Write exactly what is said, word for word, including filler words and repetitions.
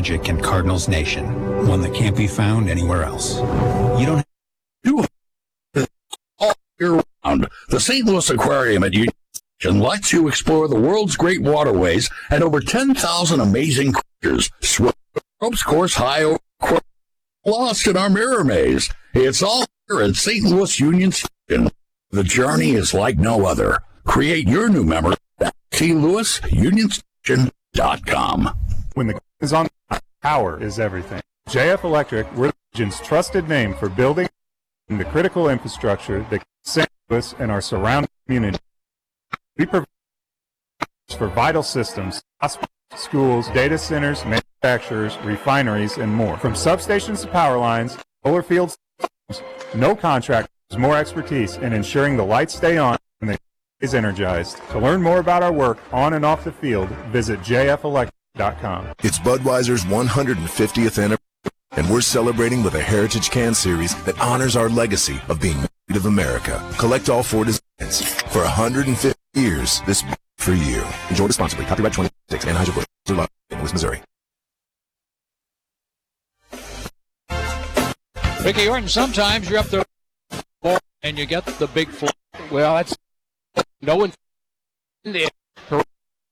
magic in Cardinals Nation, one that can't be found anywhere else. You don't You all year round. The Saint Louis Aquarium at Union Station lets you explore the world's great waterways and over ten thousand amazing creatures. Swim ropes course high over lost in our mirror maze. It's all here at Saint Louis Union Station. The journey is like no other. Create your new memory at t louis union station dot com. When the is on, power is everything. J F Electric, we're the region's trusted name for building the critical infrastructure that Saint Louis and our surrounding community. We provide for vital systems, hospitals, schools, data centers, manufacturers, refineries, and more. From substations to power lines, solar fields, no contractor has more expertise in ensuring the lights stay on when the is energized. To learn more about our work on and off the field, visit j f electric dot com. It's Budweiser's one hundred fiftieth anniversary, and we're celebrating with a Heritage Can series that honors our legacy of being made of America. Collect all four designs. For one hundred fifty years, this for you. Enjoy responsibly. Copyright twenty twenty-six, Anheuser-Busch, Saint Louis, Missouri. Ricky Orton, sometimes you're up there and you get the big fly. Well, that's no one in the